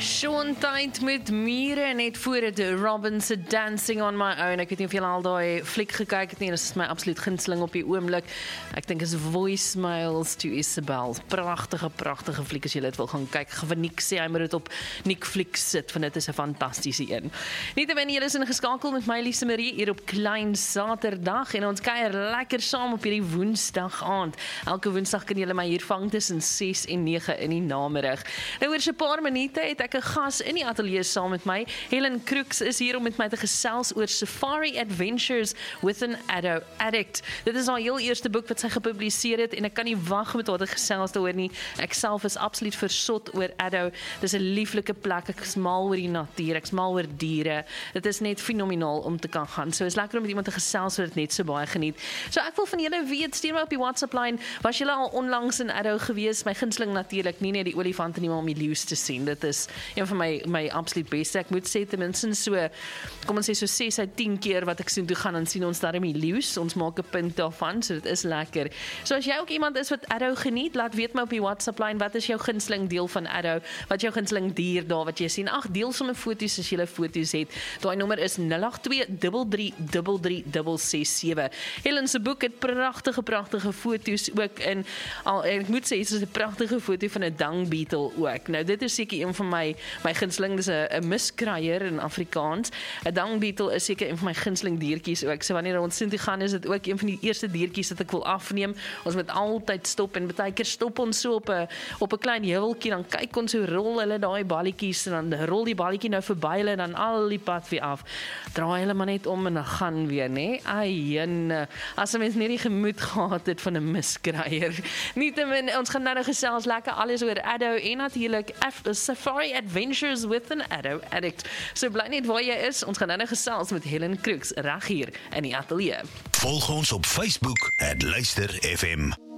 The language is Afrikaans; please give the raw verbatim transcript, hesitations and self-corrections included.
Sean Tyd met Mure, net voor het Robin's Dancing on My Own. Ek weet nie of julle al daai fliek gekyk het nie, dit is my absoluut gunsteling op die oomblik. Ek dink is Voicemails to Isabel. Pragtige, pragtige fliek as julle dit wil gaan kyk. Ek gaan vir Nick sê, hy moet dit op Nickflix sit, want dit is 'n fantastiese een. Nietemin, julle is ingeskakel met my Lise Marie hier op Klein Saterdag en ons kuier lekker saam op hierdie Woensdag aand. Elke Woensdag kan julle my hier vang tussen ses en nege in die namiddag. Nou oor so 'n paar minute het ek 'n gas in die ateljee saam met my. Helen Crooks is hier om met my te gesels oor Safari Adventures with an Addo Addict. Dit is haar heel eerste boek wat sy gepubliseer het en ek kan nie wag met haar te gesels daaroor nie. Ek self is absoluut versot oor Addo. Dis 'n lieflike plek. Ek is mal oor die natuur, ek is mal oor diere. Dit is net fenomenaal om te kan gaan. So is lekker om met iemand te gesels wat dit net so baie geniet. So ek wil van julle weet, stuur my op die WhatsApp lyn. Was julle al onlangs in Addo gewees? My gunsteling natuurlik nie net die olifante nie, maar om die leeu's te sien. Dit is een van my my absoluut beste. Ek moet sê ten minste so, kom ons sê so ses uit tien keer wat ek sien toe gaan, dan sien ons daarmee die leeu's. Ons maak 'n punt daarvan, so dit is lekker. So as jy ook iemand is wat Addo geniet, laat weet my op die WhatsApp lyn, wat is jou gunsteling deel van Addo? Wat is jou gunsteling dier daar wat jy sien? Ag, deel sommer foto's as jy foto's het. Daai nommer is nul agt twee drie drie drie drie drie ses sewe. Helen se boek het pragtige pragtige foto's ook in. Al ek moet sê, dit is 'n pragtige foto van 'n dung beetle ook. Nou dit is seker een van my my gunsteling, dis 'n 'n miskruier in Afrikaans. 'n Dung beetle is seker een van my gunsteling diertjies ook. So wanneer ons sien toe gaan, is dit ook een van die eerste diertjies wat ek wil afneem. Ons moet altyd stop en baie keer stop ons so op 'n op 'n klein heuweltjie, dan kyk ons hoe rol hulle daai balletjies en dan rol die balletjie nou verby hulle en dan al die pad weer af. Draai hulle maar net om en dan gaan weer, nê? Ai, en as 'n mens net die gemoed gehad het van 'n miskruier. Nietemin, ons gaan nou gesels lekker alles oor Addo en natuurlik Safari Adventures with an Addo Addict. So bly net waar jy is. Ons gaan nou gesels met Helen Crooks reg hier in die ateljee. Volg ons op Facebook at Luister F M.